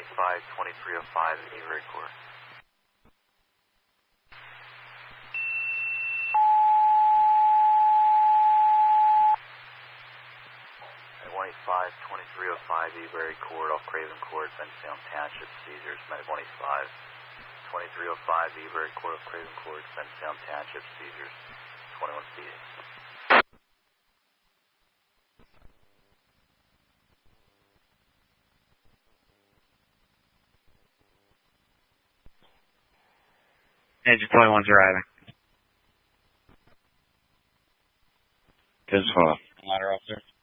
185-2305 Avery Court. 185-2305 Eberry Court off Craven Court, Bensalem Township, seizures. 185-2305 Eberry Court off Craven Court, Bensalem Township, seizures. 21 speeding. Engine 21's arriving. Good as well. Ladder officer.